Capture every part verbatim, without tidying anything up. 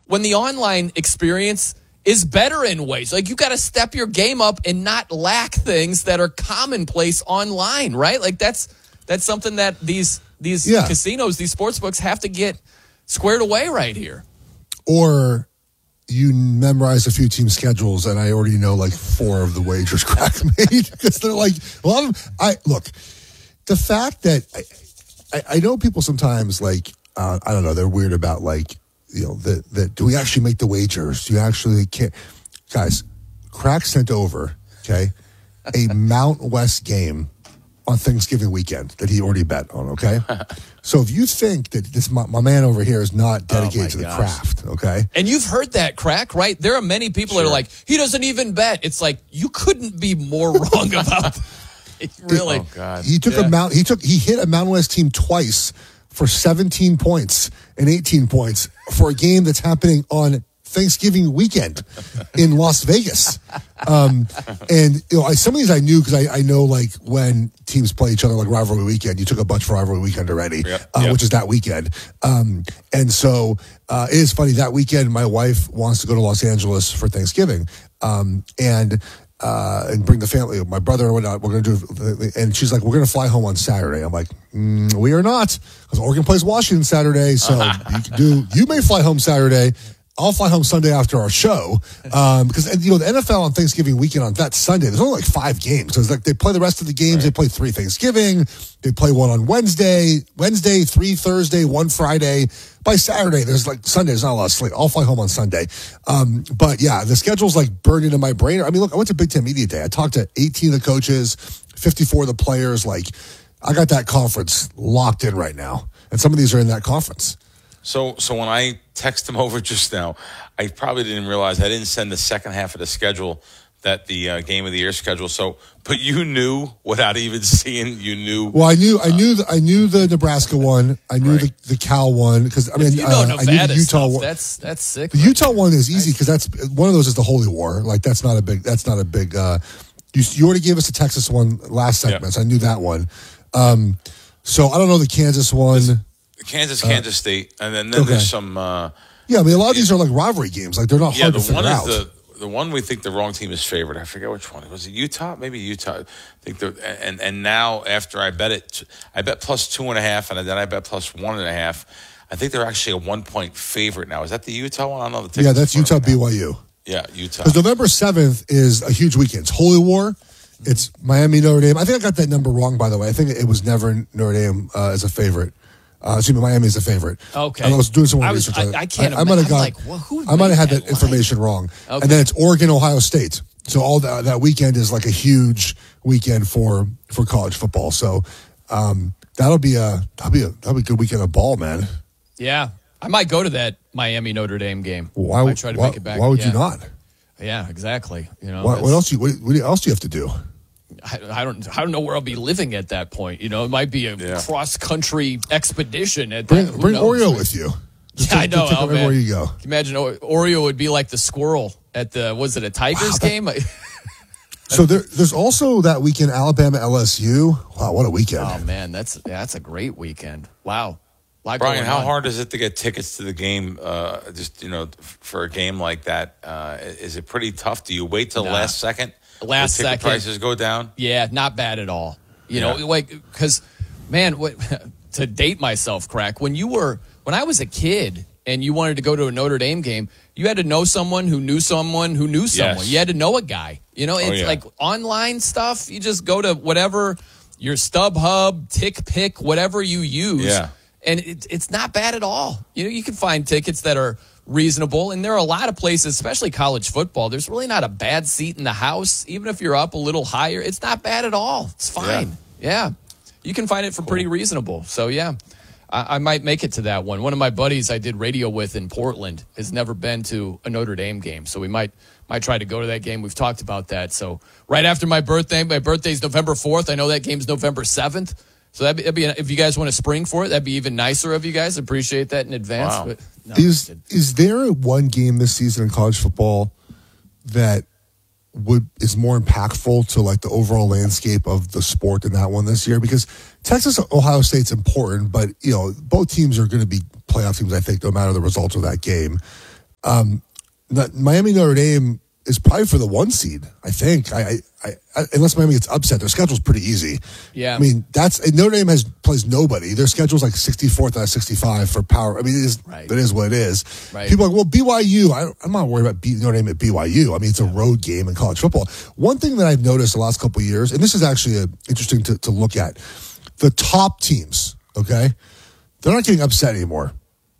when the online experience is better in ways. Like, you got to step your game up and not lack things that are commonplace online, right? Like, that's that's something that these these yeah. casinos, these sports books have to get squared away right here. Or you memorize a few team schedules, and I already know like four of the wagers Crack made because they're like, a lot of I look, the fact that I, I, I know people sometimes like, uh, I don't know, they're weird about like, you know, the, the, do we actually make the wagers? Do you actually care? Guys, Crack sent over, okay, a Mount West game on Thanksgiving weekend that he already bet on, okay? So if you think that this my, my man over here is not dedicated oh to the gosh. craft, okay? And you've heard that, Crack, right? There are many people sure. that are like, he doesn't even bet. It's like, you couldn't be more wrong about it. Really. Oh, God. He took yeah. a Mount, he took, he hit a Mountain West team twice for seventeen points and eighteen points for a game that's happening on Thanksgiving weekend in Las Vegas. Um, and you know, I, some of these I knew because I, I know like when teams play each other like rivalry weekend, you took a bunch for rivalry weekend already, yep, uh, yep. which is that weekend. Um, and so uh, it is funny that weekend, my wife wants to go to Los Angeles for Thanksgiving. Um, and Uh, and bring the family, my brother and whatnot. We're going to do, and she's like, we're going to fly home on Saturday. I'm like, mm, we are not, because Oregon plays Washington Saturday. So you can do, you may fly home Saturday. I'll fly home Sunday after our show. Um, because, you know, the N F L on Thanksgiving weekend on that Sunday, there's only like five games. So it's like they play the rest of the games. Right. They play three Thanksgiving. They play one on Wednesday, Wednesday, three Thursday, one Friday. By Saturday, there's like Sunday, there's not a lot of sleep. I'll fly home on Sunday. Um, but yeah, the schedule's like burned into my brain. I mean, look, I went to Big Ten Media Day. I talked to eighteen of the coaches, fifty-four of the players. Like, I got that conference locked in right now. And some of these are in that conference. So so when I text them over just now, I probably didn't realize I didn't send the second half of the schedule, that the uh, game of the year schedule. So, but you knew without even seeing, you knew. Well, I knew, I knew, the, I knew the Nebraska one. I knew right. the, the Cal one because I mean, you know, uh, I knew the Utah stuff. one. That's that's sick. The right? Utah one is easy because that's one of those is the Holy War. Like that's not a big. That's not a big. Uh, you you already gave us the Texas one last segment, yeah. so I knew that one. Um, so I don't know the Kansas one. It's Kansas, Kansas uh, State, and then, then okay. there's some. Uh, yeah, I mean a lot of these are like rivalry games. Like they're not yeah, hard the to figure one out. Is the, The one we think the wrong team is favored. I forget which one. Was it Utah? Maybe Utah. I think the and and now after I bet it, I bet plus two and a half, and then I bet plus one and a half. I think they're actually a one point favorite now. Is that the Utah one? I don't know the tickets. Yeah, that's Utah B Y U. Yeah, Utah. Because November seventh is a huge weekend. It's Holy War. It's Miami Notre Dame. I think I got that number wrong, by the way. I think it was never Notre Dame uh, as a favorite. Uh, excuse me, Miami is a favorite. Okay. And I was doing some more I was, research. I, I can't. I, I might have got. Like, well, who I might have had that, that information wrong. Okay. And then it's Oregon, Ohio State. So all that that weekend is like a huge weekend for for college football. So um, that'll be a that'll be a that'll be a good weekend of ball, man. Yeah, I might go to that Miami Notre Dame game. Why would try to why, make it back? Why would yeah. you not? Yeah, exactly. You know, what, what else? You, what, what else do you have to do? I, I don't. I don't know where I'll be living at that point. You know, it might be a yeah. cross country expedition. At bring that, bring knows? Oreo with you. Just yeah, take, I know. Take oh, everywhere you go. Imagine Oreo would be like the squirrel at the. Was it a Tigers wow, game? that, so there, there's also that weekend, Alabama L S U. Wow, what a weekend! Oh man, that's yeah, that's a great weekend. Wow. Brian, how on. hard is it to get tickets to the game? Uh, just you know, for a game like that, uh, is it pretty tough? Do you wait till nah. last second? Last the ticket second, prices go down. Yeah, not bad at all. You yeah. know, like because, man, what, to date myself, Crack. When you were when I was a kid and you wanted to go to a Notre Dame game, you had to know someone who knew someone who knew someone. Yes. You had to know a guy. You know, it's oh, yeah. like online stuff. You just go to whatever your StubHub, TickPick, whatever you use. Yeah. And it, it's not bad at all. You know, you can find tickets that are reasonable, and there are a lot of places, especially college football. There's really not a bad seat in the house, even if you're up a little higher. It's not bad at all. It's fine. Yeah, yeah. You can find it for cool. pretty reasonable. So yeah, I, I might make it to that one. One of my buddies I did radio with in Portland has never been to a Notre Dame game, so we might might try to go to that game. We've talked about that. So right after my birthday, my birthday's November fourth. I know that game's November seventh. So that'd be, that'd be, if you guys want to spring for it, that'd be even nicer of you guys. Appreciate that in advance. Wow. But no, is is there one game this season in college football that would is more impactful to like the overall landscape of the sport than that one this year? Because Texas, Ohio State's important, but you know both teams are going to be playoff teams. I think no matter the results of that game. Um, not, Miami Notre Dame is probably for the one seed. I think. I, I, I unless Miami gets upset, their schedule's pretty easy. Yeah. I mean, that's Notre Dame has plays nobody. Their schedule's like sixty-fourth out of sixty-five for power. I mean, it is right. It is what it is. Right. People are like, well, B Y U. I, I'm not worried about Notre Dame at B Y U. I mean, it's a road game in college football. One thing that I've noticed the last couple of years, and this is actually a, interesting to, to look at, the top teams. Okay, they're not getting upset anymore.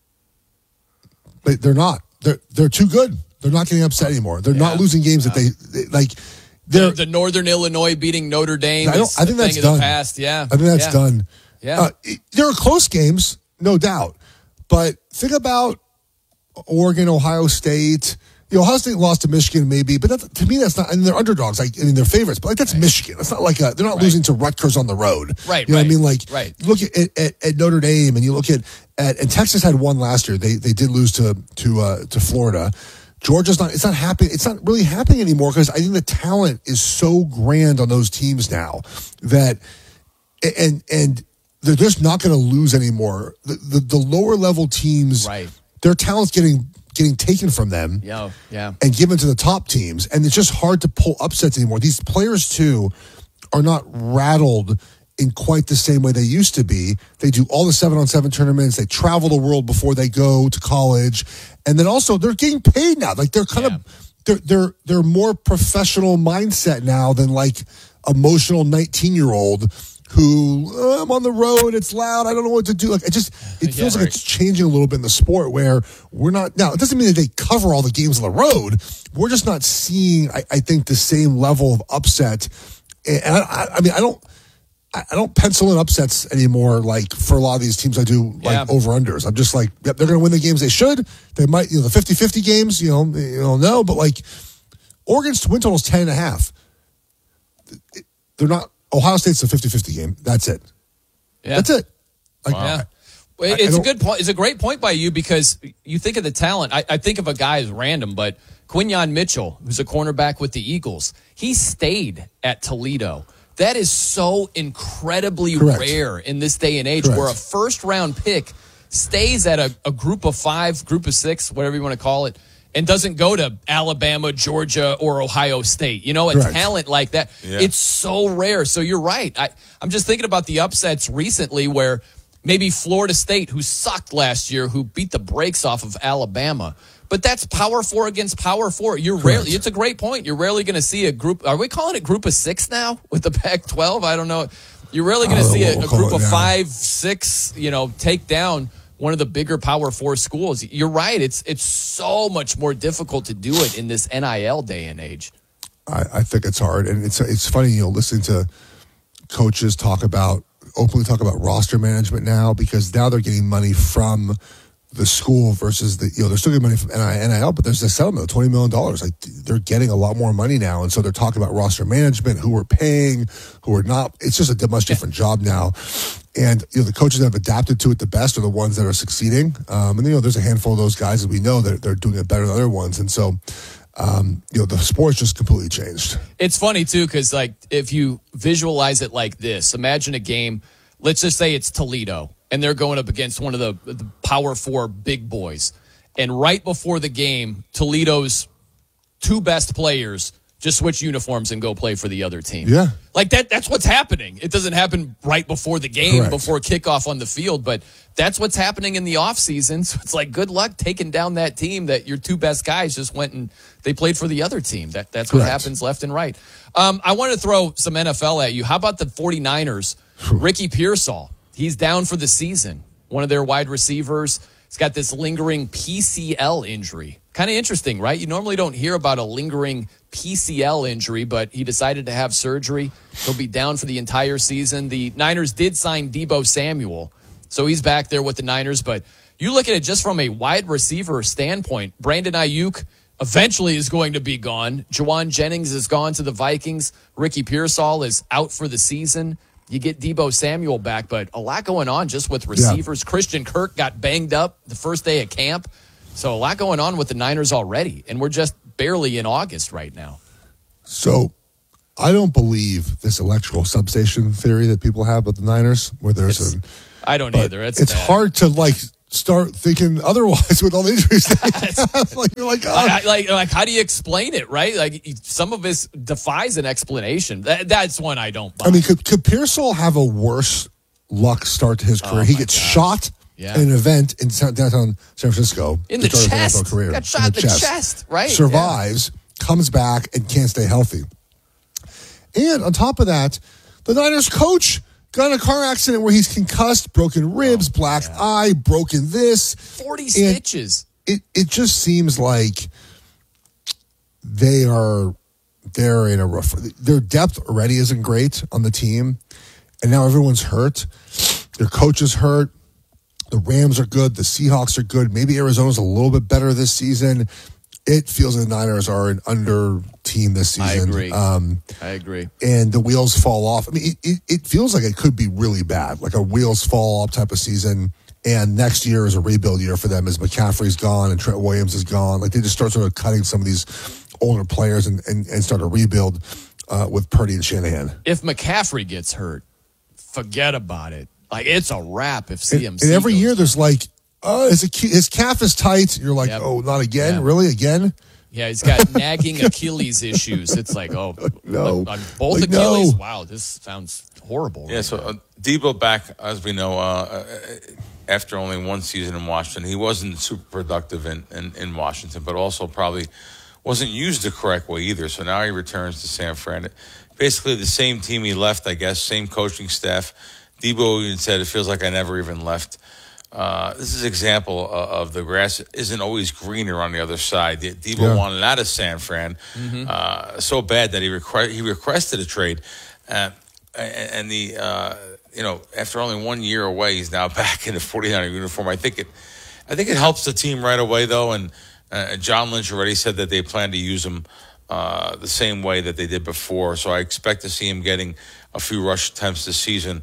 But they're not. They're they're too good. They're not getting upset anymore. They're yeah. not losing games yeah. that they, they like. The, the Northern Illinois beating Notre Dame. I, don't, is I think a that's thing done. Of the past. Yeah, I think that's yeah. done. Yeah, uh, there are close games, no doubt. But think about Oregon, Ohio State. You know, Ohio State lost to Michigan, maybe, but that, to me, that's not. I mean, they're underdogs. Like, I mean, they're favorites, but like that's right. Michigan. That's not like a. They're not right. losing to Rutgers on the road. Right. You know right, what I mean? Like, right. look at, at at Notre Dame, and you look at at and Texas had one last year. They they did lose to to uh, to Florida. Georgia's not. It's not happening. It's not really happening anymore because I think the talent is so grand on those teams now that, and and they're just not going to lose anymore. The, the the lower level teams, right? Their talent's getting getting taken from them, yeah, yeah, and given to the top teams, and it's just hard to pull upsets anymore. These players too are not rattled in quite the same way they used to be. They do all the seven on seven tournaments. They travel the world before they go to college. And then also they're getting paid now. Like they're kind yeah. of, they're, they're, they're more professional mindset now than like emotional nineteen year old who oh, I'm on the road. It's loud. I don't know what to do. Like it just, it feels yeah, like right. it's changing a little bit in the sport where we're not now. It doesn't mean that they cover all the games on the road. We're just not seeing, I, I think, the same level of upset. And I, I, I mean, I don't, I don't pencil in upsets anymore. Like for a lot of these teams, I do like yeah. over unders. I'm just like, yep, they're going to win the games they should. They might, you know, the fifty-fifty games, you know, you don't know, but like Oregon's win total is ten and a half. They're not, Ohio State's a fifty-fifty game. That's it. Yeah. That's it. Like, wow. yeah. I, it's I a good point. It's a great point by you because you think of the talent. I, I think of a guy as random, but Quinyon Mitchell, who's a cornerback with the Eagles, he stayed at Toledo. That is so incredibly Correct. rare in this day and age Correct. where a first round pick stays at a, a group of five, group of six, whatever you want to call it, and doesn't go to Alabama, Georgia, or Ohio State. You know, a Correct. talent like that. Yeah. It's so rare. So you're right. I, I'm just thinking about the upsets recently where maybe Florida State, who sucked last year, who beat the brakes off of Alabama. But that's power four against power four. You're Correct. rarely, it's a great point. You're rarely going to see a group. Are we calling it group of six now with the Pac twelve? I don't know. You're rarely going to see a, a group of five, six, you know, take down one of the bigger power four schools. You're right. It's, it's so much more difficult to do it in this N I L day and age. I, I think it's hard. And it's, it's funny, you know, listening to coaches talk about, openly talk about roster management now, because now they're getting money from the school versus the, you know, they're still getting money from N I L, but there's a settlement of twenty million dollars. Like they're getting a lot more money now. And so they're talking about roster management, who we're paying, who are not. It's just a much different job now. And, you know, the coaches that have adapted to it the best are the ones that are succeeding. Um, and, you know, there's a handful of those guys that we know that they're doing it better than other ones. And so, um, you know, the sport's just completely changed. It's funny, too, because, like, if you visualize it like this, imagine a game, let's just say it's Toledo, and they're going up against one of the, the Power Four big boys. And right before the game, Toledo's two best players just switch uniforms and go play for the other team. Yeah. Like, that. that's what's happening. It doesn't happen right before the game, Correct. before kickoff on the field, but that's what's happening in the offseason. So it's like, good luck taking down that team that your two best guys just went and they played for the other team. That That's what Correct. happens left and right. Um, I want to throw some N F L at you. How about the 49ers? Ricky Pearsall. He's down for the season. One of their wide receivers. He's got this lingering P C L injury. Kind of interesting, right? You normally don't hear about a lingering P C L injury, but he decided to have surgery. He'll be down for the entire season. The Niners did sign Deebo Samuel, so he's back there with the Niners. But you look at it just from a wide receiver standpoint. Brandon Ayuk eventually is going to be gone. Juwan Jennings is gone to the Vikings. Ricky Pearsall is out for the season. You get Deebo Samuel back, but a lot going on just with receivers. Yeah. Christian Kirk got banged up the first day of camp. So a lot going on with the Niners already, and we're just barely in August right now. So I don't believe this electrical substation theory that people have with the Niners, where there's it's, a. I don't either. It's, it's bad. hard to like start thinking otherwise with all the injuries they have. Like, you're like, oh. I, I, like, like, how do you explain it, right? Like, some of this defies an explanation. That, that's one I don't buy. I mean, could, could Pearsall have a worse luck start to his career? Oh, he my gets God. shot Yeah. in an event in downtown San Francisco. In the to start his N F L chest. career. Got shot in the chest, right? Survives, comes back, and can't stay healthy. And on top of that, the Niners coach got in a car accident where he's concussed, broken ribs, Oh, black yeah. eye, broken this. forty And stitches. It it just seems like they are they're in a rough. Their depth already isn't great on the team, and now everyone's hurt. Their coach is hurt. The Rams are good. The Seahawks are good. Maybe Arizona's a little bit better this season. It feels like the Niners are an under team this season. I agree. Um, I agree. and the wheels fall off. I mean, it, it, it feels like it could be really bad, like a wheels fall off type of season. And next year is a rebuild year for them as McCaffrey's gone and Trent Williams is gone. Like they just start sort of cutting some of these older players and, and, and start a rebuild uh, with Purdy and Shanahan. If McCaffrey gets hurt, forget about it. Like, it's a wrap if C M C And, and every goes year down. there's like, oh, his, his calf is tight. You're like, Yep. oh, not again? Yeah. Really? Again? Yeah, he's got nagging Achilles issues. It's like, oh, No. on both Like, Achilles. no. Wow, this sounds horrible. Yeah, so uh, Debo back, as we know, uh, uh, after only one season in Washington. He wasn't super productive in, in, in Washington, but also probably wasn't used the correct way either. So now he returns to San Fran. Basically the same team he left, I guess, same coaching staff. Debo even said, it feels like I never even left. Uh, this is an example of, of the grass isn't always greener on the other side. Debo Yeah. wanted out of San Fran Mm-hmm. uh, so bad that he, requ- he requested a trade. Uh, and, and the... Uh, You know, after only one year away, he's now back in the forty-niner uniform. I think it, I think it helps the team right away, though. And uh, John Lynch already said that they plan to use him uh, the same way that they did before. So I expect to see him getting a few rush attempts this season.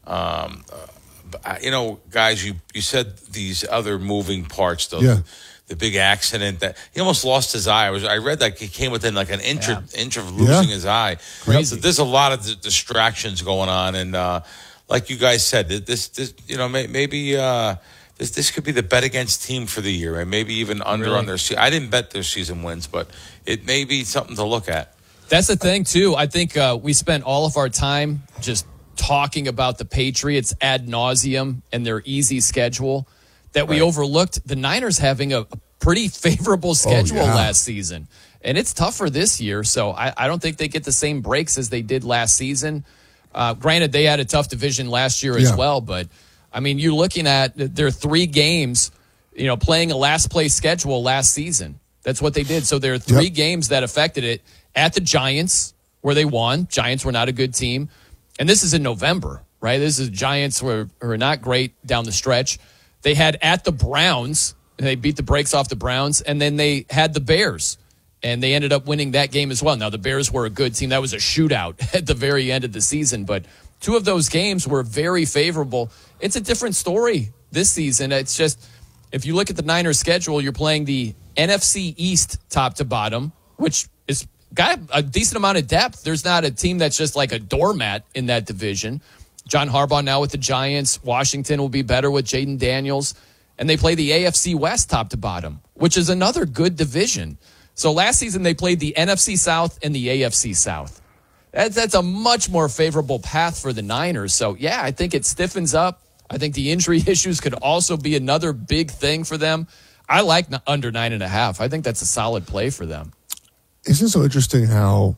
Um, uh, but, you know, guys, you you said these other moving parts, though. Yeah. The big accident that he almost lost his eye. I was I read that he came within like an inch Yeah. of, inch of losing Yeah. his eye. Crazy. So there's a lot of d- distractions going on, and uh, like you guys said, this this you know may, maybe uh, this this could be the bet against team for the year, and maybe even under Really? on their season. I didn't bet their season wins, but it may be something to look at. That's the thing, too. I think uh, we spent all of our time just talking about the Patriots ad nauseum and their easy schedule that we Right. overlooked the Niners having a, a pretty favorable schedule yeah. last season. And it's tougher this year, so I, I don't think they get the same breaks as they did last season. Uh, granted, they had a tough division last year as Yeah. well, but, I mean, you're looking at their three games, you know, playing a last-place schedule last season. That's what they did. So there are three Yep. games that affected it. At the Giants, where they won. Giants were not a good team. And this is in November, right? This is Giants who are, who are not great down the stretch. They had at the Browns, and they beat the brakes off the Browns, and then they had the Bears, and they ended up winning that game as well. Now, the Bears were a good team. That was a shootout at the very end of the season, but two of those games were very favorable. It's a different story this season. It's just, if you look at the Niners' schedule, you're playing the N F C East top to bottom, which is got a decent amount of depth. There's not a team that's just like a doormat in that division. John Harbaugh now with the Giants. Washington will be better with Jaden Daniels. And they play the A F C West top to bottom, which is another good division. So last season they played the N F C South and the A F C South. That's, that's a much more favorable path for the Niners. So, yeah, I think it stiffens up. I think the injury issues could also be another big thing for them. I like under nine and a half. I think that's a solid play for them. Isn't it so interesting how,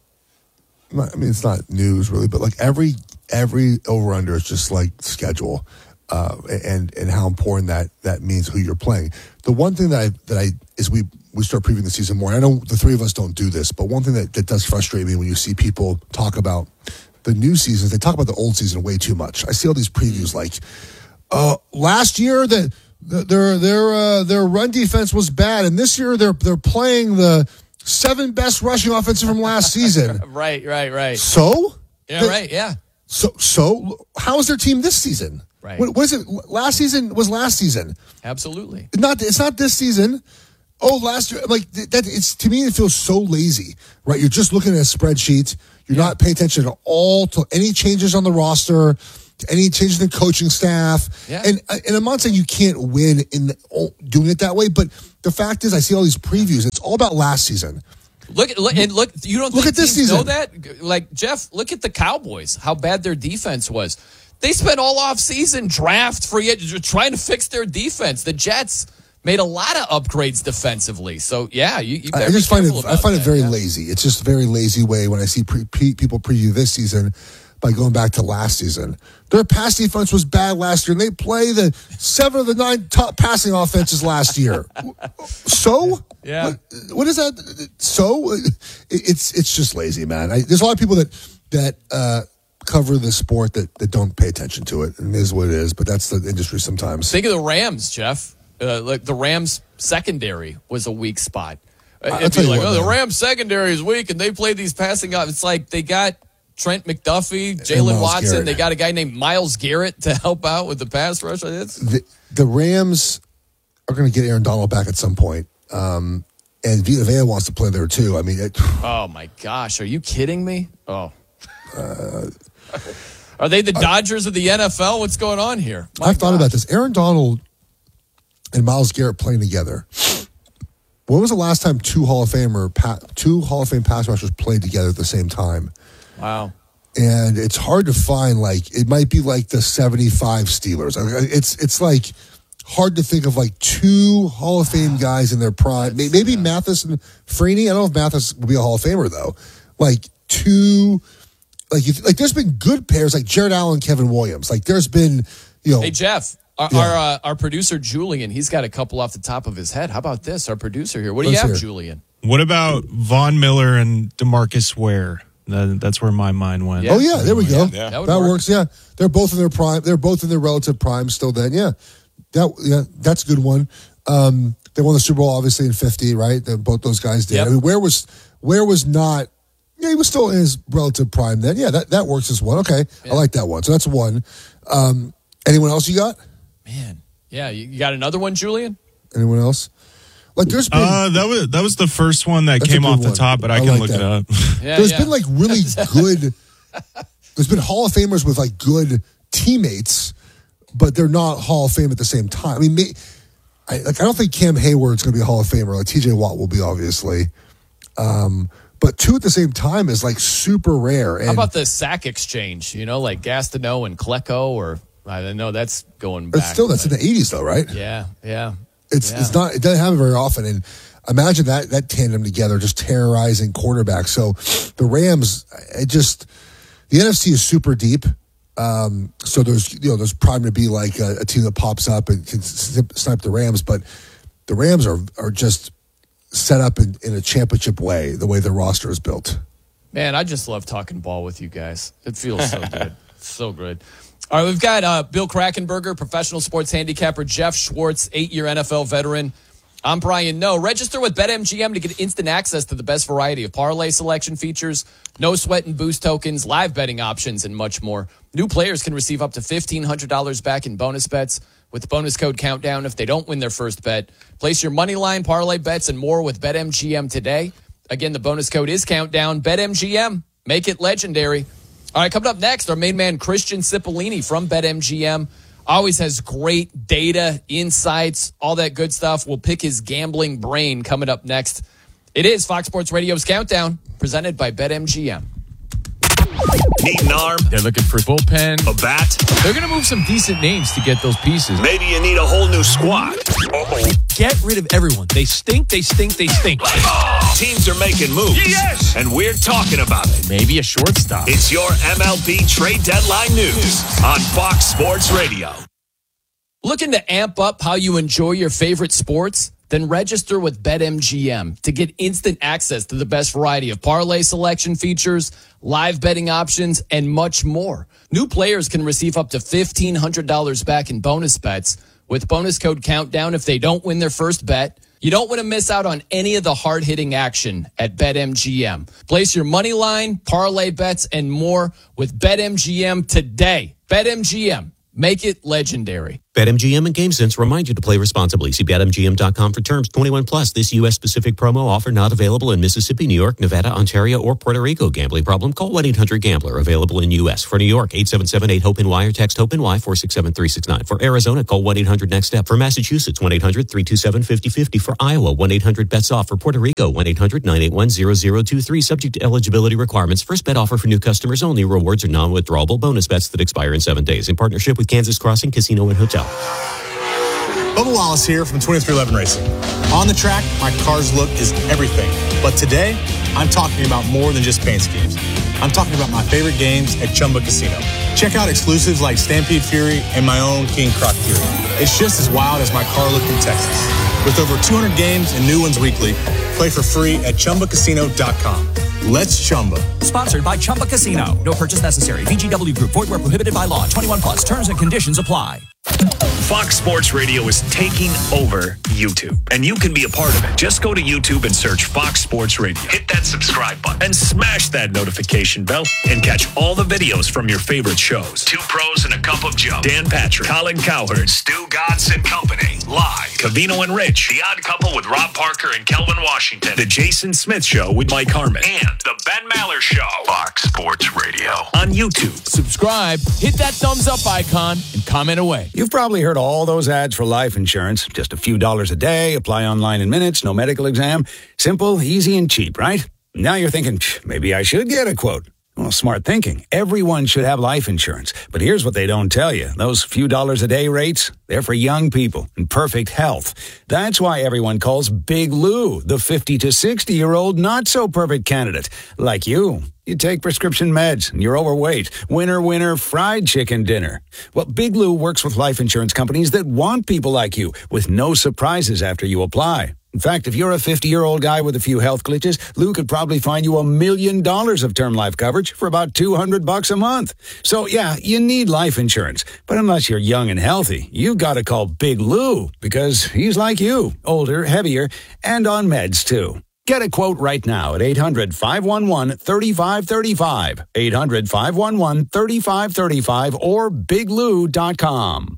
I mean, it's not news really, but like every every over-under is just like schedule uh, and and how important that that means who you're playing. The one thing that I, that I is we, we start previewing the season more. I know the three of us don't do this, but one thing that, that does frustrate me when you see people talk about the new seasons, they talk about the old season way too much. I see all these previews like, uh, last year the, the their their uh, their run defense was bad, and this year they're they're playing the seven best rushing offensive from last season. Right, right, right. So Yeah, The- right, yeah. So so how is their team this season? Right. What, what is it? Last season was last season. Absolutely. Not it's not this season. Oh, last year, like that. It's to me, it feels so lazy, right? You're just looking at a spreadsheet. You're Yeah. not paying attention at all to any changes on the roster. any changes in the coaching staff. Yeah. And and I'm not saying you can't win in the, doing it that way, but the fact is, I see all these previews. It's all about last season. Look at look, and look. You don't Look think at this teams know season. that? Like Jeff, look at the Cowboys. How bad their defense was. They spent all off season draft free agents trying to fix their defense. The Jets made a lot of upgrades defensively. So yeah, you. you I just find it. I find that, it very yeah. lazy. It's just a very lazy way when I see pre- pre- people preview this season by going back to last season. Their pass defense was bad last year, and they play the seven of the nine top passing offenses last year. So Yeah. what, what is that? So it, it's it's just lazy, man. I, there's a lot of people that that uh, cover the sport that, that don't pay attention to it, and it is what it is. But that's the industry sometimes. Think of the Rams, Jeff. Uh, like the Rams secondary was a weak spot. Uh, I'll It'd tell be you like, what, oh, the man. Rams secondary is weak, and they play these passing off. It's like they got Trent McDuffie, Jalen Myles Watson. Garrett. They got a guy named Myles Garrett to help out with the pass rush. It's, the, the Rams are going to get Aaron Donald back at some point. Um, and Vita Vea wants to play there too. I mean, it, oh my gosh, are you kidding me? Oh. Uh, are they the Dodgers of the N F L? What's going on here? My I've thought gosh. about this. Aaron Donald and Myles Garrett playing together. When was the last time two Hall of Famer, pa- two Hall of Fame pass rushers played together at the same time? Wow. And it's hard to find. Like it might be like the seventy-five Steelers. It's it's like hard to think of like two Hall of Fame guys in their prime. Maybe, maybe Mathis and Freeney. I don't know if Mathis will be a Hall of Famer though. Like two, like if, like there's been good pairs like Jared Allen, Kevin Williams. Like there's been, you know. Hey, Jeff, our Yeah. our, uh, our producer, Julian, he's got a couple off the top of his head. How about this? Our producer here. What do you Let's have, hear it. Julian? What about Von Miller and DeMarcus Ware? That, that's where my mind went. Yeah. Oh yeah, there we go. Yeah. That That, would work. works. Yeah, they're both in their prime. They're both in their relative prime still. Then yeah, that yeah, that's a good one. Um, they won the Super Bowl obviously in fifty, right? They, both those guys did. Yep. I mean, where was where was not? Yeah, he was still in his relative prime then. Yeah, that, that works as one. Okay, Yeah. I like that one. So that's one. Um, anyone else you got? Man. Yeah, you you got another one, Julian? Anyone else? Like there's been Uh, that was that was the first one that That's a came good off the one. top, but I, I can like look that. it up. Yeah, there's yeah. been like really good. There's been Hall of Famers with like good teammates, but they're not Hall of Fame at the same time. I mean, may, I like I don't think Cam Hayward's going to be a Hall of Famer. Like T J Watt will be, obviously. Um, but two at the same time is like super rare. And How about the sack exchange? You know, like Gastineau and Klecko, or I don't know. That's going back. it's still that's in but- the eighties though, right? Yeah, yeah. It's Yeah. it's not it doesn't happen very often. And imagine that that tandem together, just terrorizing quarterbacks. So the Rams, it just the N F C is super deep. Um, so there's you know there's prime to be like a, a team that pops up and can snip, snipe the Rams, but the Rams are are just set up in, in a championship way, the way their roster is built. Man, I just love talking ball with you guys. It feels so good. So good. All right, we've got uh, Bill Krackenberger, professional sports handicapper, Jeff Schwartz, eight-year N F L veteran. I'm Brian No. Register with BetMGM to get instant access to the best variety of parlay selection features, no sweat and boost tokens, live betting options, and much more. New players can receive up to fifteen hundred dollars back in bonus bets with the bonus code Countdown if they don't win their first bet. Place your money line, parlay bets, and more with BetMGM today. Again, the bonus code is Countdown. BetMGM. Make it legendary. All right, coming up next, our main man, Christian Cipollini from BetMGM. Always has great data, insights, all that good stuff. We'll pick his gambling brain coming up next. It is Fox Sports Radio's Countdown, presented by BetMGM. Need an arm, They're looking for bullpen. a bat? They're going to move some decent names to get those pieces. Maybe you need a whole new squad. Uh-oh. Get rid of everyone. They stink, they stink, they stink. Teams are making moves. Yes! And we're talking about it. Maybe a shortstop. It's your M L B trade deadline news on Fox Sports Radio. Looking to amp up how you enjoy your favorite sports? Then register with BetMGM to get instant access to the best variety of parlay selection features, live betting options, and much more. New players can receive up to fifteen hundred dollars back in bonus bets with bonus code Countdown if they don't win their first bet. You don't want to miss out on any of the hard-hitting action at BetMGM. Place your money line, parlay bets, and more with BetMGM today. BetMGM. Make it legendary. BetMGM and GameSense remind you to play responsibly. See bet M G M dot com for terms. twenty-one plus. This U S specific promo offer not available in Mississippi, New York, Nevada, Ontario, or Puerto Rico. Gambling problem? Call one eight hundred gambler. Available in U S. For New York, eight seven seven eight hope N Y or text HOPE-NY four six seven three six nine. For Arizona, call one eight hundred next step. For Massachusetts, one eight hundred three two seven five zero five zero. For Iowa, one eight hundred bets off. For Puerto Rico, one eight hundred nine eight one zero zero two three. Subject to eligibility requirements. First bet offer for new customers only. Rewards are non-withdrawable bonus bets that expire in seven days. In partnership with Kansas Crossing Casino and Hotel. Bubba Wallace here from twenty-three eleven Racing. On the track, my car's look is everything. But today, I'm talking about more than just paint schemes. I'm talking about my favorite games at Chumba Casino. Check out exclusives like Stampede Fury and my own King Croc Fury. It's just as wild as my car look in Texas. With over two hundred games and new ones weekly, play for free at Chumba Casino dot com. Let's Chumba. Sponsored by Chumba Casino. No purchase necessary. V G W Group. Void where prohibited by law. twenty-one plus. Terms and conditions apply. Fox Sports Radio is taking over YouTube, and you can be a part of it. Just go to YouTube and search Fox Sports Radio. Hit that subscribe button and smash that notification bell and catch all the videos from your favorite shows. Two Pros and a Cup of Joe. Dan Patrick, Colin Cowherd, Stu Godson Company. Live. Cavino and Rich. The Odd Couple with Rob Parker and Kelvin Washington. The Jason Smith Show with Mike Harmon. And The Ben Maller Show. Fox Sports Radio on YouTube. Subscribe, hit that thumbs up icon, and comment away. You've probably heard all those ads for life insurance. Just a few dollars a day, apply online in minutes, no medical exam. Simple, easy, and cheap, right? Now you're thinking, maybe I should get a quote. Well, smart thinking. Everyone should have life insurance. But here's what they don't tell you. Those few dollars a day rates, they're for young people in perfect health. That's why everyone calls Big Lou the fifty to sixty-year-old not-so-perfect candidate. Like you. You take prescription meds and you're overweight. Winner, winner, fried chicken dinner. Well, Big Lou works with life insurance companies that want people like you with no surprises after you apply. In fact, if you're a fifty-year-old guy with a few health glitches, Lou could probably find you a million dollars of term life coverage for about two hundred bucks a month. So, yeah, you need life insurance. But unless you're young and healthy, you've got to call Big Lou because he's like you, older, heavier, and on meds, too. Get a quote right now at eight hundred five one one three five three five, eight hundred five one one three five three five, or big lou dot com.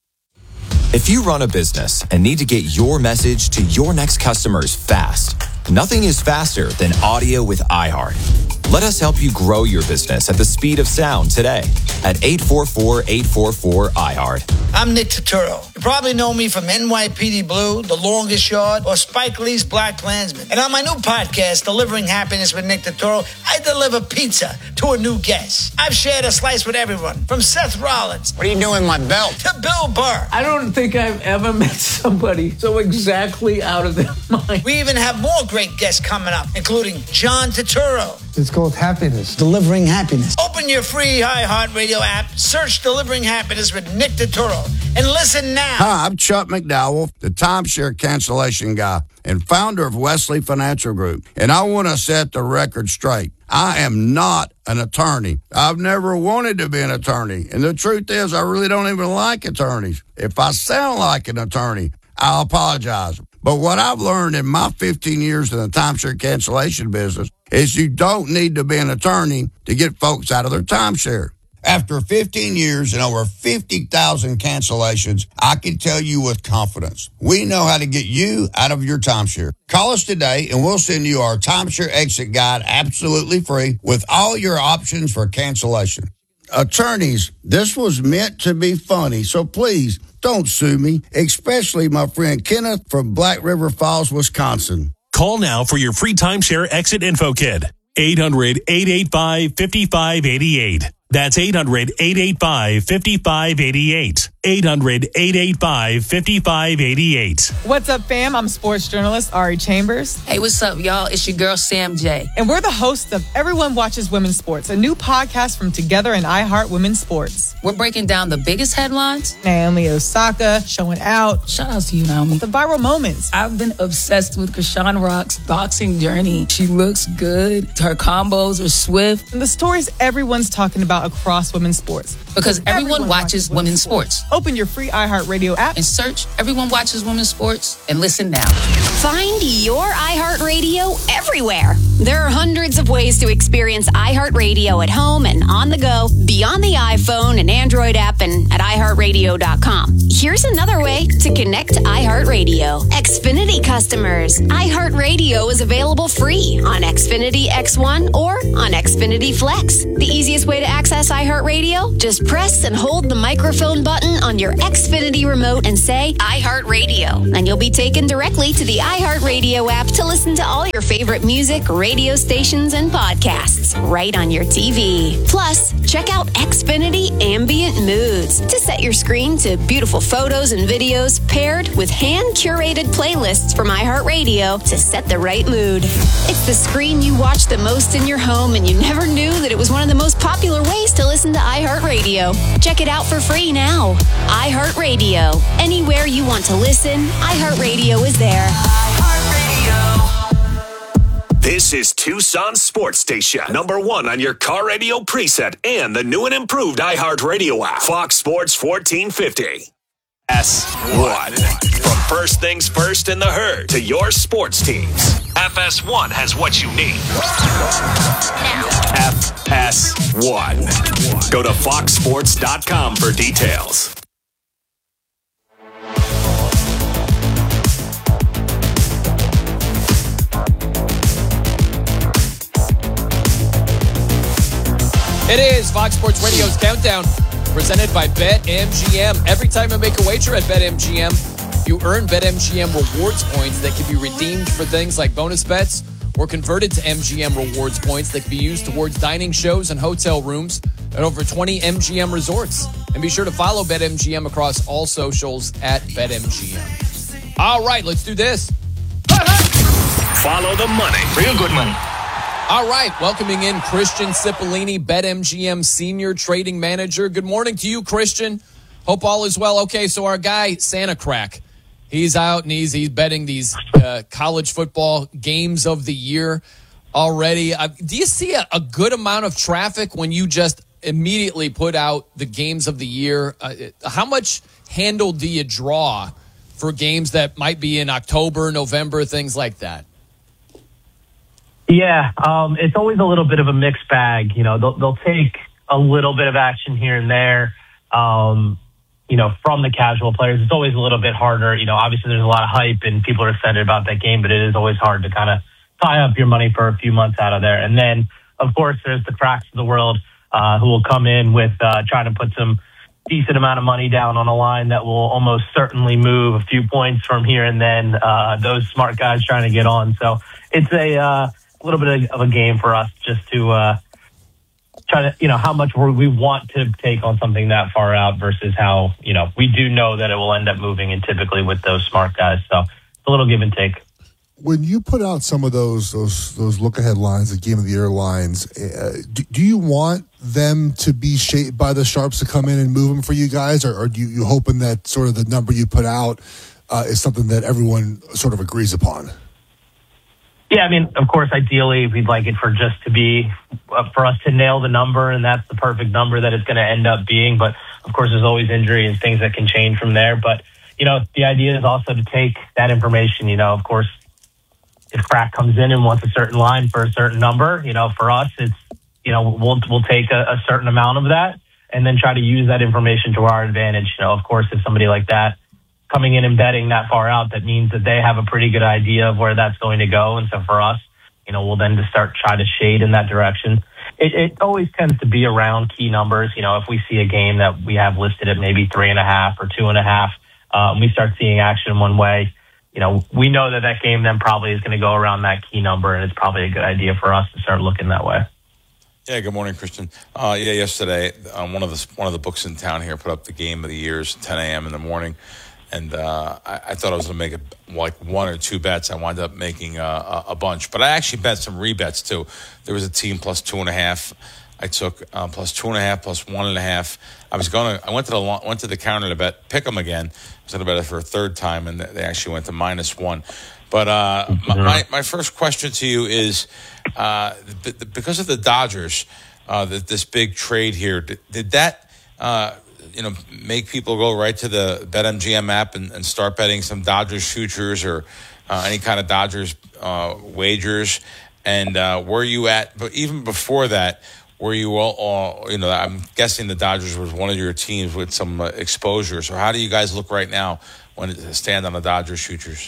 If you run a business and need to get your message to your next customers fast, nothing is faster than audio with iHeart. Let us help you grow your business at the speed of sound today at eight four four, eight four four, iHeart. I'm Nick Turturro. You probably know me from N Y P D Blue, The Longest Yard, or Spike Lee's Black Klansman. And on my new podcast, Delivering Happiness with Nick Turturro, I deliver pizza to a new guest. I've shared a slice with everyone, from Seth Rollins. What are you doing with my belt? To Bill Burr. I don't think I've ever met somebody so exactly out of their mind. We even have more great guests coming up, including John Turturro. It's called Happiness. Delivering Happiness. Open your free iHeartRadio app, search Delivering Happiness with Nick Turturro, and listen now. Hi, I'm Chuck McDowell, the timeshare cancellation guy and founder of Wesley Financial Group. And I want to set the record straight. I am not an attorney. I've never wanted to be an attorney. And the truth is, I really don't even like attorneys. If I sound like an attorney, I'll apologize. But what I've learned in my fifteen years in the timeshare cancellation business is you don't need to be an attorney to get folks out of their timeshare. After fifteen years and over fifty thousand cancellations, I can tell you with confidence, we know how to get you out of your timeshare. Call us today and we'll send you our timeshare exit guide absolutely free with all your options for cancellation. Attorneys, this was meant to be funny, so please don't sue me, especially my friend Kenneth from Black River Falls, Wisconsin. Call now for your free timeshare exit info kit. eight hundred, eight eight five, five five eight eight. That's eight hundred, eight eight five, five five eight eight. eight hundred, eight eight five, five five eight eight. What's up, fam? I'm sports journalist Ari Chambers. Hey, what's up, y'all? It's your girl, Sam J. And we're the hosts of Everyone Watches Women's Sports, a new podcast from Together and iHeart Women's Sports. We're breaking down the biggest headlines. Naomi Osaka showing out. Shout out to you, Naomi. The viral moments. I've been obsessed with Krishan Rock's boxing journey. She looks good. Her combos are swift. And the stories everyone's talking about across women's sports. Because everyone, everyone watches, watches women's sports. sports. Open your free iHeartRadio app and search Everyone Watches Women's Sports and listen now. Find your iHeartRadio everywhere. There are hundreds of ways to experience iHeartRadio at home and on the go, beyond the iPhone and Android app and at i heart radio dot com. Here's another way to connect to iHeartRadio. Xfinity customers. iHeartRadio is available free on Xfinity X one or on Xfinity Flex. The easiest way to access iHeartRadio? Just press and hold the microphone button on your Xfinity remote and say iHeartRadio, and you'll be taken directly to the iHeartRadio app to listen to all your favorite music, radio stations, and podcasts right on your T V. Plus, check out Xfinity Ambient Moods to set your screen to beautiful photos and videos paired with hand-curated playlists from iHeartRadio to set the right mood. It's the screen you watch the most in your home, and you never knew that it was one of the most popular ways to listen to iHeartRadio. Check it out for free now. iHeartRadio. Anywhere you want to listen, iHeartRadio is there. This is Tucson Sports Station, number one on your car radio preset and the new and improved iHeartRadio app. Fox Sports fourteen fifty. S one. From first things first in the herd to your sports teams, F S one has what you need. F S one. Go to fox sports dot com for details. It is Fox Sports Radio's Countdown, presented by BetMGM. Every time you make a wager at BetMGM, you earn BetMGM rewards points that can be redeemed for things like bonus bets or converted to M G M rewards points that can be used towards dining shows and hotel rooms at over twenty M G M resorts. And be sure to follow BetMGM across all socials at BetMGM. All right, let's do this. Follow the money. Real good money. All right, welcoming in Christian Cipollini, BetMGM Senior Trading Manager. Good morning to you, Christian. Hope all is well. Okay, so our guy, Santa Crack, he's out and he's, he's betting these uh, college football games of the year already. Uh, do you see a, a good amount of traffic when you just immediately put out the games of the year? Uh, how much handle do you draw for games that might be in October, November, things like that? Yeah, um, it's always a little bit of a mixed bag. You know, they'll, they'll take a little bit of action here and there, um, you know, from the casual players. It's always a little bit harder. You know, obviously there's a lot of hype and people are excited about that game, but it is always hard to kind of tie up your money for a few months out of there. And then, of course, there's the cracks of the world uh, who will come in with uh, trying to put some decent amount of money down on a line that will almost certainly move a few points from here and then. Uh, those smart guys trying to get on. So it's a... Uh, a little bit of a game for us just to uh, try to, you know, how much we want to take on something that far out versus how, you know, we do know that it will end up moving, and typically with those smart guys. So it's a little give and take. When you put out some of those those those look ahead lines, the game of the year lines, uh, do, do you want them to be shaped by the sharps to come in and move them for you guys, or, or do you, you hoping that sort of the number you put out uh, is something that everyone sort of agrees upon? Yeah, I mean, of course, ideally, we'd like it for just to be, uh, for us to nail the number, and that's the perfect number that it's going to end up being. But, of course, there's always injury and things that can change from there. But, you know, the idea is also to take that information, you know, of course, if Crack comes in and wants a certain line for a certain number, you know, for us, it's, you know, we'll we'll take a, a certain amount of that and then try to use that information to our advantage. You know, of course, if somebody like that coming in and betting that far out, that means that they have a pretty good idea of where that's going to go. And so for us, you know, we'll then just start try to shade in that direction. It, it always tends to be around key numbers. You know, if we see a game that we have listed at maybe three and a half or two and a half, um, we start seeing action one way, you know, we know that that game then probably is going to go around that key number, and it's probably a good idea for us to start looking that way. Yeah, good morning, Christian. Uh, yeah, yesterday, um, one of the one of the books in town here put up the game of the years, ten a.m. in the morning. And uh, I, I thought I was going to make a, like one or two bets. I wound up making a, a, a bunch. But I actually bet some rebets, too. There was a team plus two and a half. I took um, plus two and a half, plus one and a half. I was going to, I went to the went to the counter to bet, pick them again. I was going to bet it for a third time, and they actually went to minus one. But uh, my, my, my first question to you is, uh, because of the Dodgers, uh, this big trade here, did, did that... Uh, you know, make people go right to the BetMGM app and, and start betting some Dodgers futures or uh, any kind of Dodgers uh, wagers? And uh, where you at? But even before that, were you all, all? You know, I'm guessing the Dodgers was one of your teams with some uh, exposure. So how do you guys look right now when it stand on the Dodgers futures?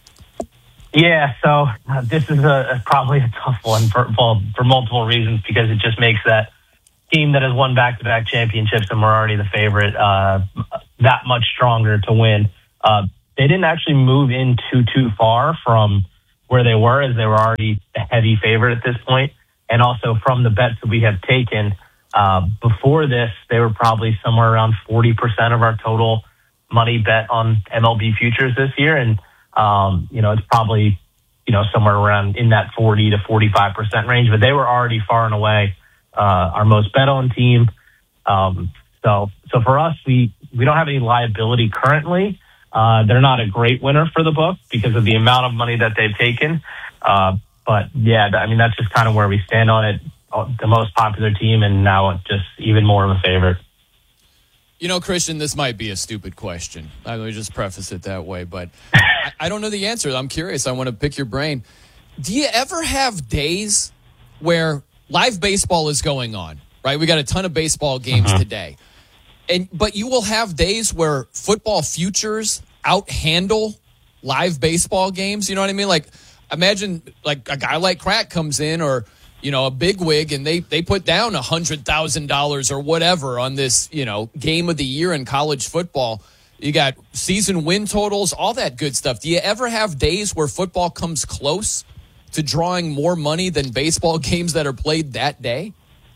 Yeah, so uh, this is a, a probably a tough one for well, for multiple reasons because it just makes that team that has won back-to-back championships and we're already the favorite uh, that much stronger to win. Uh, they didn't actually move in too too far from where they were, as they were already a heavy favorite at this point. And also from the bets that we have taken uh, before this, they were probably somewhere around forty percent of our total money bet on M L B futures this year, and Um, you know, it's probably, you know, somewhere around in that forty to forty-five percent range, but they were already far and away, uh, our most bet on team. Um, so, so for us, we, we don't have any liability currently. Uh, they're not a great winner for the book because of the amount of money that they've taken. Uh, but yeah, I mean, that's just kind of where we stand on it. The most popular team and now just even more of a favorite. You know, Christian, this might be a stupid question. Let me just preface it that way, but I, I don't know the answer. I'm curious. I want to pick your brain. Do you ever have days where live baseball is going on, right? We got a ton of baseball games uh-huh. today. And but you will have days where football futures outhandle live baseball games. You know what I mean? Like, imagine like a guy like Crack comes in, or you know, a big wig, and they, they put down one hundred thousand dollars or whatever on this, you know, game of the year in college football. You got season win totals, all that good stuff. Do you ever have days where football comes close to drawing more money than baseball games that are played that day?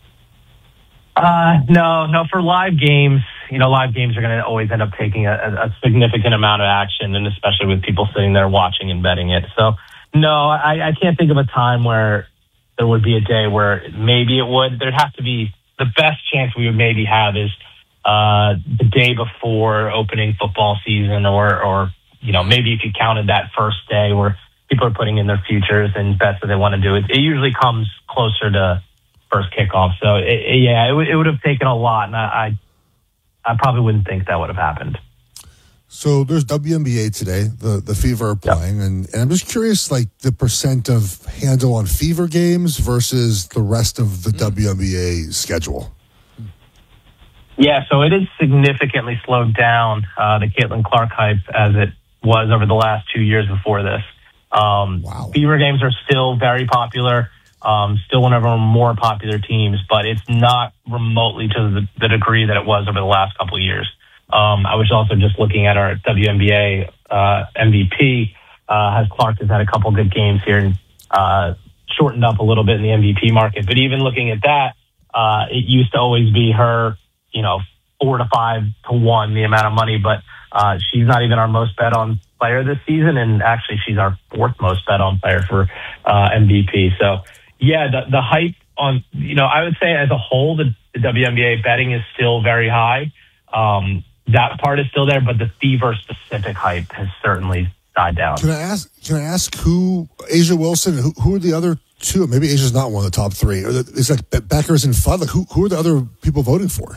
Uh, no, no. For live games, you know, live games are going to always end up taking a, a significant amount of action, and especially with people sitting there watching and betting it. So, no, I, I can't think of a time where there would be a day where maybe it would. There'd have to be the best chance we would maybe have is uh, the day before opening football season, or, or you know, maybe if you counted that first day where people are putting in their futures and bets that they want to do. It, it usually comes closer to first kickoff. So it, it, yeah, it would it would have taken a lot, and I, I I probably wouldn't think that would have happened. So there's W N B A today, the, the Fever are playing, yep. and, and I'm just curious, like, the percent of handle on Fever games versus the rest of the mm. W N B A schedule. Yeah, so it is significantly slowed down, uh, the Caitlin Clark hype, as it was over the last two years before this. Um, wow. Fever games are still very popular, um, still one of our more popular teams, but it's not remotely to the, the degree that it was over the last couple of years. Um, I was also just looking at our W N B A uh, M V P. Uh, has Clark has had a couple good games here and uh, shortened up a little bit in the M V P market. But even looking at that, uh, it used to always be her, you know, four to five to one, the amount of money. But uh, she's not even our most bet on player this season, and actually she's our fourth most bet on player for uh, M V P. So yeah, the the hype on, you know, I would say as a whole, the, the W N B A betting is still very high. Um, That part is still there, but the Fever specific hype has certainly died down. Can I ask? Can I ask who Asia Wilson? Who, who are the other two? Maybe Asia's not one of the top three. Or the, it's like Beckers and Fudd. Like who? Who are the other people voting for?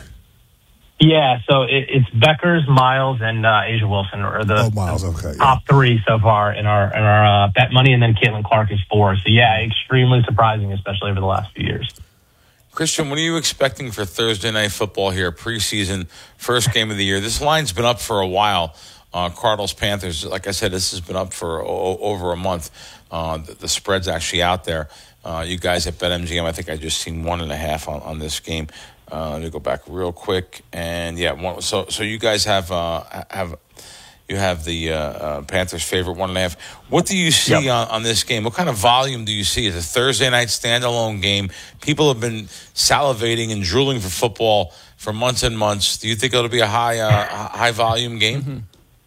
Yeah, so it, it's Beckers, Miles, and uh, Asia Wilson are the, oh, Miles, okay, top yeah. three so far in our in our uh, bet money, and then Caitlin Clark is four. So yeah, extremely surprising, especially over the last few years. Christian, what are you expecting for Thursday Night Football here, preseason, first game of the year? This line's been up for a while. Uh, Cardinals, Panthers, like I said, this has been up for o- over a month. Uh, the, the spread's actually out there. Uh, you guys at BetMGM, I think I just seen one and a half on, on this game. Uh, let me go back real quick. And, yeah, one, so so you guys have uh, have you have the uh, uh, Panthers' favorite one and a half. What do you see yep. on, on this game? What kind of volume do you see? It's a Thursday night standalone game. People have been salivating and drooling for football for months and months. Do you think it'll be a high uh, high volume game? Mm-hmm.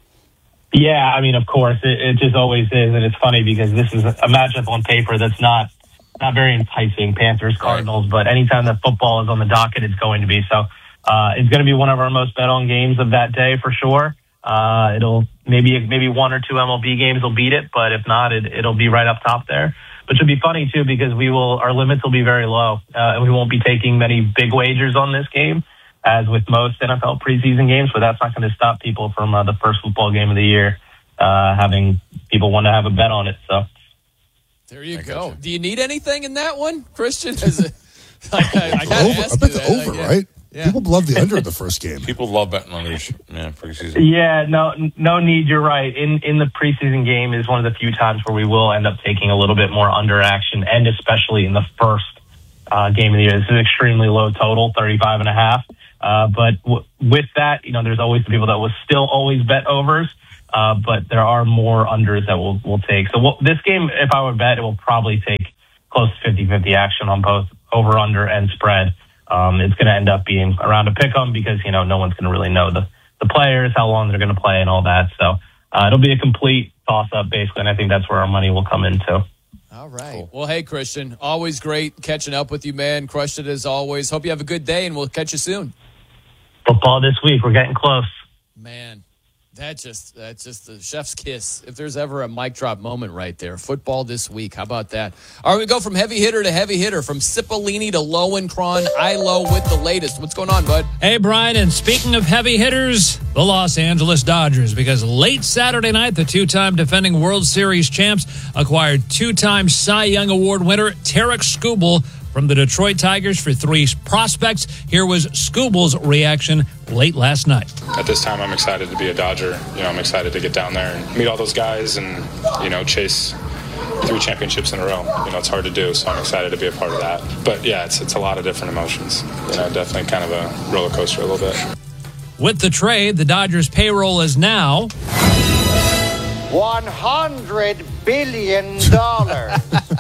Yeah, I mean, of course, it, it just always is, and it's funny because this is a matchup on paper that's not not very enticing, Panthers, Cardinals, but anytime that football is on the docket, it's going to be. So uh, it's going to be one of our most bet-on games of that day for sure. Uh, it'll maybe maybe one or two M L B games will beat it, but if not, it, it'll be right up top there. Which will be funny too because we will our limits will be very low, uh, and we won't be taking many big wagers on this game, as with most N F L preseason games. But that's not going to stop people from uh, the first football game of the year uh, having people want to have a bet on it. So. There you I go. gotcha. Do you need anything in that one, Christian? As a, I, I, I gotta Over, ask I bet you the that. over, Like, yeah. right? Yeah. People love the under at the first game. People love betting on these, yeah, preseason. Yeah, no, no need. You're right. In in the preseason game is one of the few times where we will end up taking a little bit more under action, and especially in the first uh, game of the year. This is an extremely low total, thirty-five and a half. Uh, but w- with that, you know, there's always the people that will still always bet overs, uh, but there are more unders that we'll, we'll take. So we'll, this game, if I would bet, it will probably take close to fifty-fifty action on both over, under, and spread. Um, it's going to end up being around a pick 'em because, you know, no one's going to really know the, the players, how long they're going to play and all that. So uh, it'll be a complete toss-up, basically, and I think that's where our money will come into. All right. Cool. Well, hey, Christian, always great catching up with you, man. Crushed it as always. Hope you have a good day, and we'll catch you soon. Football this week. We're getting close. Man, that just that's just the chef's kiss. If there's ever a mic drop moment right there. Football this week. How about that? All right, we go from heavy hitter to heavy hitter, from Cipollini to Lowenkron. I-Lo with the latest. What's going on, bud? Hey, Brian, and speaking of heavy hitters, the Los Angeles Dodgers, because late Saturday night, the two-time defending World Series champs acquired two-time Cy Young Award winner Tarek Skubal from the Detroit Tigers for three prospects. Here was Skubal's reaction late last night. At this time, I'm excited to be a Dodger. You know, I'm excited to get down there and meet all those guys and, you know, chase three championships in a row. You know, it's hard to do, so I'm excited to be a part of that. But, yeah, it's it's a lot of different emotions. You know, definitely kind of a roller coaster a little bit. With the trade, the Dodgers' payroll is now one hundred billion dollars.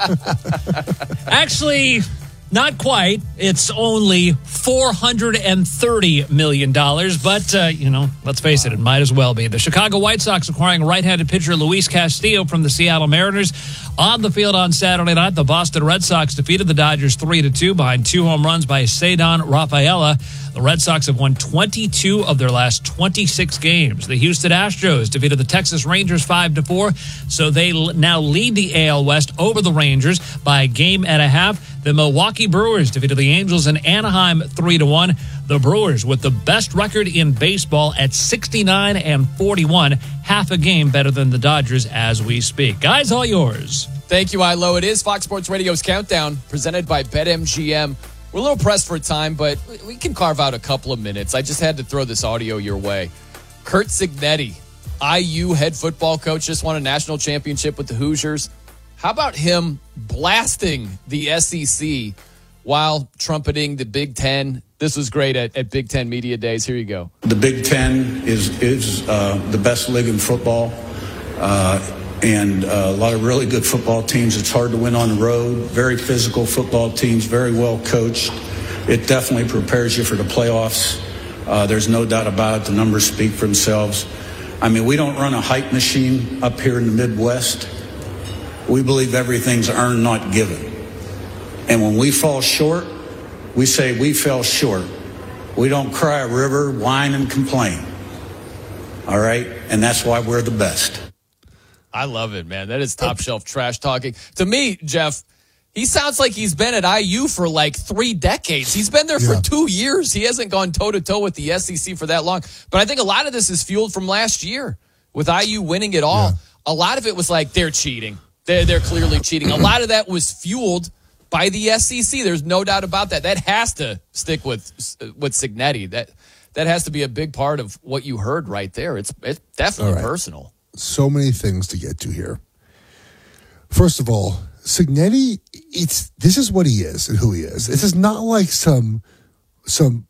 Actually, not quite. It's only four hundred thirty million dollars. But, uh, you know, let's face it, it might as well be. The Chicago White Sox acquiring right-handed pitcher Luis Castillo from the Seattle Mariners. On the field on Saturday night, the Boston Red Sox defeated the Dodgers three to two behind two home runs by Cedon Rafaela. The Red Sox have won twenty-two of their last twenty-six games. The Houston Astros defeated the Texas Rangers five to four, so they l- now lead the A L West over the Rangers by a game and a half. The Milwaukee Brewers defeated the Angels in Anaheim three to one. The Brewers with the best record in baseball at sixty-nine and forty-one, half a game better than the Dodgers as we speak. Guys, all yours. Thank you, I-Lo. It is Fox Sports Radio's Countdown, presented by BetMGM. We're a little pressed for time, but we can carve out a couple of minutes. I just had to throw this audio your way. Curt Cignetti, I U head football coach, just won a national championship with the Hoosiers. How about him blasting the S E C while trumpeting the Big Ten? This was great at, at Big Ten Media Days. Here you go. The Big Ten is, is uh, the best league in football. Uh, and uh, a lot of really good football teams. It's hard to win on the road. Very physical football teams, very well coached. It definitely prepares you for the playoffs. Uh, there's no doubt about it. The numbers speak for themselves. I mean, we don't run a hype machine up here in the Midwest. We believe everything's earned, not given. And when we fall short, we say we fell short. We don't cry a river, whine, and complain. All right? And that's why we're the best. I love it, man. That is top shelf trash talking. To me, Jeff, he sounds like he's been at I U for like three decades. He's been there for yeah. two years. He hasn't gone toe-to-toe with the S E C for that long. But I think a lot of this is fueled from last year with I U winning it all. Yeah. A lot of it was like, they're cheating. They're, they're clearly cheating. A lot of that was fueled by the S E C. There's no doubt about that. That has to stick with with Cignetti. That that has to be a big part of what you heard right there. It's, it's definitely right. personal. So many things to get to here. First of all, Cignetti, it's this is what he is and who he is. This is not like some some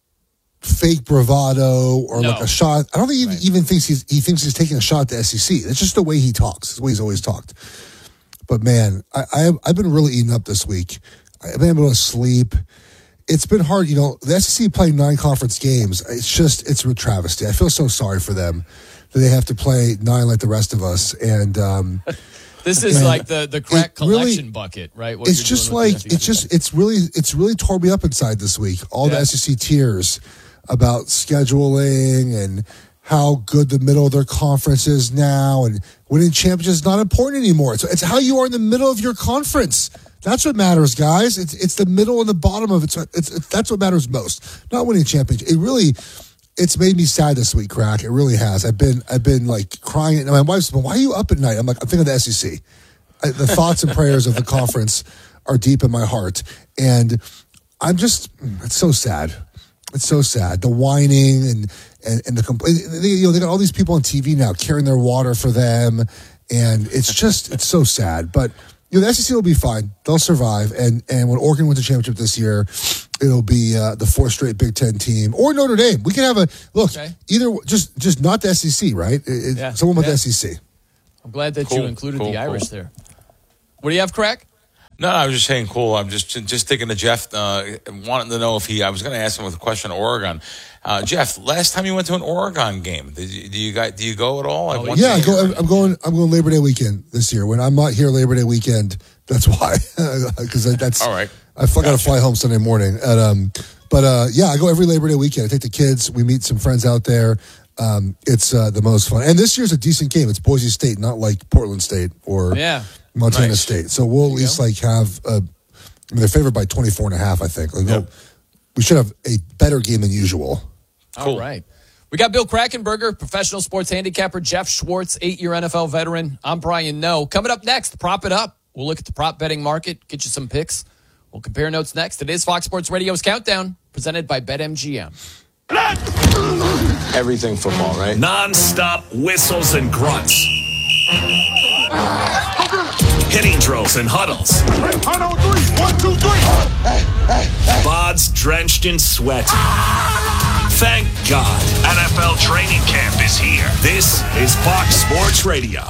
fake bravado or no. like a shot. I don't think he right. even thinks he's he thinks he's taking a shot at the S E C. It's just the way he talks. It's the way he's always talked. But man, I, I I've been really eating up this week. I've been able to sleep. It's been hard, you know. The S E C playing nine conference games. It's just it's a travesty. I feel so sorry for them that they have to play nine like the rest of us. And um, this is man, like the the crack collection really, bucket, right? What it's just like it's just it's really it's really tore me up inside this week. All yeah. the S E C tears about scheduling and how good the middle of their conference is now, and winning championships is not important anymore. It's, it's how you are in the middle of your conference. That's what matters, guys. It's it's the middle and the bottom of it. It's, it's, it's that's what matters most. Not winning championship. It really. It's made me sad this week, Crack. It really has. I've been, I've been like crying. And my wife's been, why are you up at night? I'm like, I'm thinking of the S E C. I, the thoughts and prayers of the conference are deep in my heart. And I'm just, it's so sad. It's so sad. The whining and, and, and the, compl- you know, they got all these people on T V now carrying their water for them. And it's just, it's so sad. But, you know, the S E C will be fine. They'll survive. And, and when Oregon wins the championship this year, it'll be uh, the fourth straight Big Ten team or Notre Dame. We can have a, look, okay. either, just just not the S E C, right? It, yeah. Someone with yeah. the S E C. I'm glad that cool. you included cool, the Irish cool. there. What do you have, Craig? No, no, I was just saying cool. I'm just just thinking to Jeff, uh, wanting to know if he, I was going to ask him with a question on Oregon. Uh, Jeff, last time you went to an Oregon game, did you, do you guys, do you go at all? Oh, yeah, I go, I'm going. I'm going Labor Day weekend this year. When I'm not here Labor Day weekend, that's why. Because that's all right. I got to gotcha. fly home Sunday morning. And, um, but uh, yeah, I go every Labor Day weekend. I take the kids. We meet some friends out there. Um, it's uh, the most fun. And this year's a decent game. It's Boise State, not like Portland State or yeah. Montana nice. State. So we'll at least go. like have. A, I mean, they're favored by twenty-four and a half. I think. Like, yep. We should have a better game than usual. Cool. All right. We got Bill Krackomberger, professional sports handicapper, Jeff Schwartz, eight-year N F L veteran. I'm Brian Noe. Coming up next, Prop It Up. We'll look at the prop betting market, get you some picks. We'll compare notes next. It is Fox Sports Radio's Countdown, presented by BetMGM. Everything football, right? Non-stop whistles and grunts. Hitting drills and huddles. One, two, three. Bods drenched in sweat. Thank God, N F L training camp is here. This is Fox Sports Radio.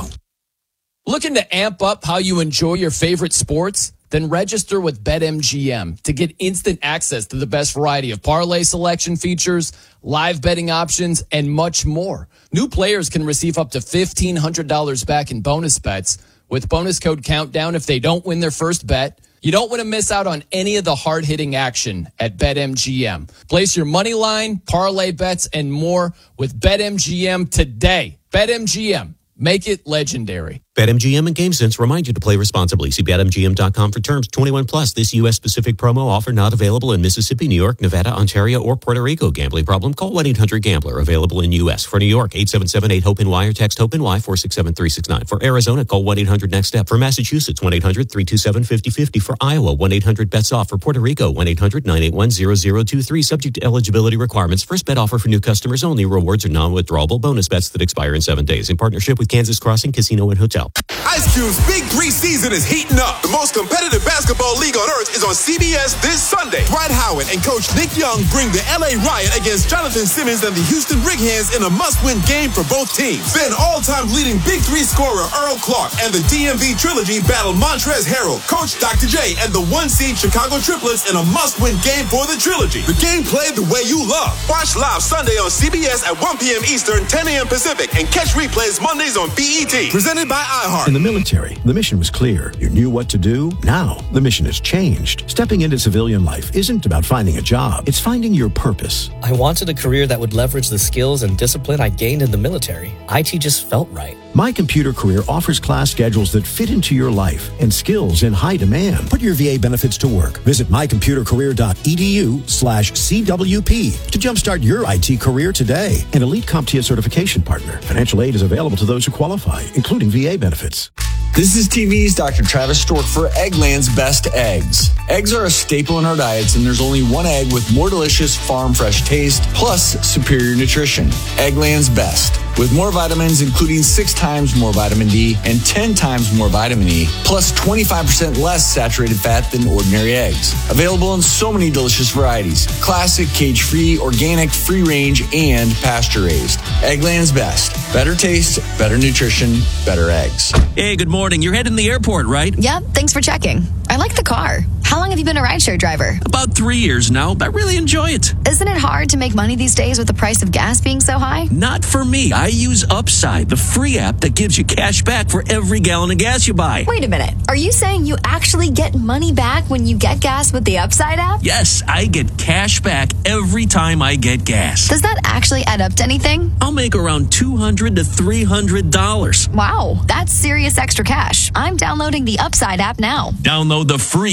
Looking to amp up how you enjoy your favorite sports? Then register with BetMGM to get instant access to the best variety of parlay selection features, live betting options, and much more. New players can receive up to fifteen hundred dollars back in bonus bets with bonus code Countdown if they don't win their first bet. You don't want to miss out on any of the hard-hitting action at BetMGM. Place your money line, parlay bets, and more with BetMGM today. BetMGM. Make it legendary. BetMGM and GameSense remind you to play responsibly. See Bet M G M dot com for terms. twenty-one plus. This U S-specific promo offer not available in Mississippi, New York, Nevada, Ontario, or Puerto Rico. Gambling problem? Call one eight hundred gambler. Available in U S. For New York, eight seven seven eight hope N Y or text HOPE-NY four six seven three six nine. For Arizona, call one eight hundred next step. For Massachusetts, one eight hundred three two seven five zero five zero. For Iowa, one eight hundred bets off. For Puerto Rico, one eight hundred nine eight one zero zero two three. Subject to eligibility requirements. First bet offer for new customers only. Rewards are non-withdrawable bonus bets that expire in seven days. In partnership with Kansas Crossing Casino and Hotel. Ice Cube's Big Three season is heating up. The most competitive basketball league on earth is on C B S this Sunday. Dwight Howard and Coach Nick Young bring the L A Riot against Jonathan Simmons and the Houston Brickhands in a must-win game for both teams. Then all-time leading Big Three scorer Earl Clark and the D M V Trilogy battle Montrezl Harrell, Coach Doctor J, and the one-seed Chicago Triplets in a must-win game for the Trilogy. The game played the way you love. Watch live Sunday on C B S at one p.m. Eastern, ten a.m. Pacific, and catch replays Mondays on B E T. Presented by iHeart. In the military, the mission was clear. You knew what to do. Now, the mission has changed. Stepping into civilian life isn't about finding a job. It's finding your purpose. I wanted a career that would leverage the skills and discipline I gained in the military. I T just felt right. My Computer Career offers class schedules that fit into your life and skills in high demand. Put your V A benefits to work. Visit my computer career dot e d u slash C W P to jumpstart your I T career today. An elite CompTIA certification partner. Financial aid is available to those who qualify, including V A benefits. This is T V's Doctor Travis Stork for Eggland's Best Eggs. Eggs are a staple in our diets, and there's only one egg with more delicious farm fresh taste plus superior nutrition. Eggland's Best. With more vitamins, including six times more vitamin D and ten times more vitamin E, plus twenty-five percent less saturated fat than ordinary eggs. Available in so many delicious varieties. Classic, cage-free, organic, free-range, and pasture-raised. Eggland's Best. Better taste, better nutrition, better eggs. Hey, good morning. You're heading to the airport, right? Yep, thanks for checking. I like the car. How long have you been a rideshare driver? About three years now, but I really enjoy it. Isn't it hard to make money these days with the price of gas being so high? Not for me. I use Upside, the free app that gives you cash back for every gallon of gas you buy. Wait a minute. Are you saying you actually get money back when you get gas with the Upside app? Yes, I get cash back every time I get gas. Does that actually add up to anything? I'll make around two hundred to three hundred dollars. Wow, that's serious extra cash. I'm downloading the Upside app now. Download the free Upside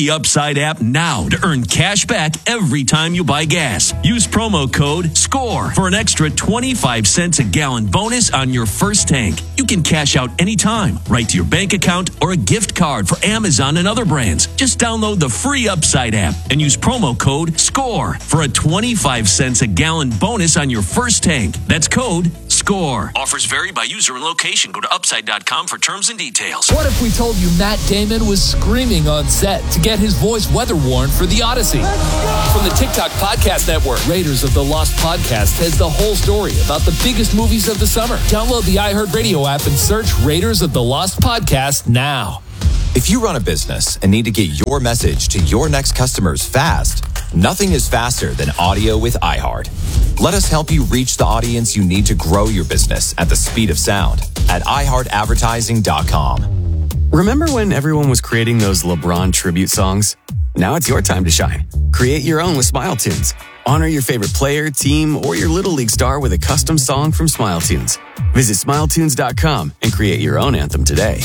Upside app now to earn cash back every time you buy gas. Use promo code SCORE for an extra twenty-five cents a gallon bonus on your first tank. You can cash out anytime, right to your bank account or a gift card for Amazon and other brands. Just download the free Upside app and use promo code SCORE for a twenty-five cents a gallon bonus on your first tank. That's code SCORE. Offers vary by user and location. Go to upside dot com for terms and details. What if we told you Matt Damon was screaming on set to get his voice weather worn for The Odyssey? From the TikTok Podcast Network, Raiders of the Lost Podcast has the whole story about the biggest movies of the summer. Download the iHeartRadio app and search Raiders of the Lost Podcast now. If you run a business and need to get your message to your next customers fast, nothing is faster than audio with iHeart. Let us help you reach the audience you need to grow your business at the speed of sound at i heart advertising dot com. Remember when everyone was creating those LeBron tribute songs? Now it's your time to shine. Create your own with Smile Tunes. Honor your favorite player, team, or your Little League star with a custom song from Smile Tunes. Visit smile tunes dot com and create your own anthem today.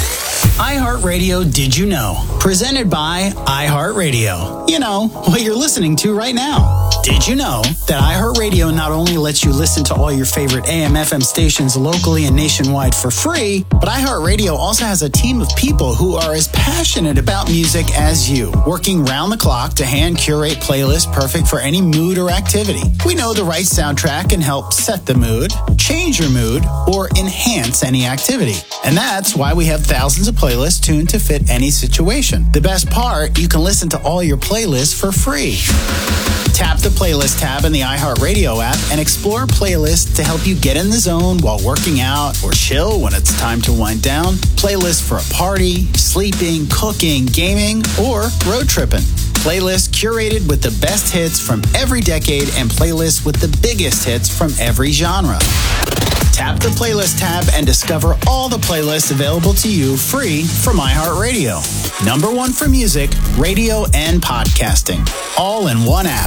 iHeartRadio Did You Know? Presented by iHeartRadio. You know, what you're listening to right now. Did you know that iHeartRadio not only lets you listen to all your favorite A M F M stations locally and nationwide for free, but iHeartRadio also has a team of people who are as passionate about music as you, working round the clock to hand curate playlists perfect for any mood or activity. We know the right soundtrack can help set the mood, change your mood, or enhance any activity. And that's why we have thousands of playlists tuned to fit any situation. The best part, you can listen to all your playlists for free. Tap the playlist tab in the iHeartRadio app and explore playlists to help you get in the zone while working out or chill when it's time to wind down. Playlists for a party, sleeping, cooking, gaming, or road tripping. Playlists curated with the best hits from every decade and playlists with the biggest hits from every genre. Tap the playlist tab and discover all the playlists available to you free from iHeartRadio. Number one for music, radio, and podcasting. All in one app.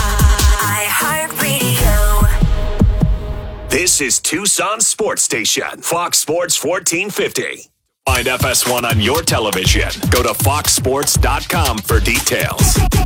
iHeartRadio. This is Tucson's sports station, Fox Sports fourteen fifty. Find F S one on your television. Go to fox sports dot com for details.